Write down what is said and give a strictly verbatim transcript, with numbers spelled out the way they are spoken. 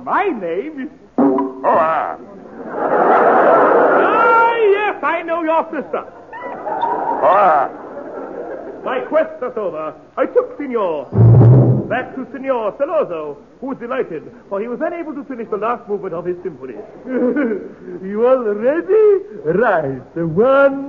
My name is... Oh, ah. Ah, yes, I know your sister. Oh, ah. My quest thus over, I took Signor back to Signor Celoso, who was delighted, for he was unable to finish the last movement of his symphony. You all ready? Right. One,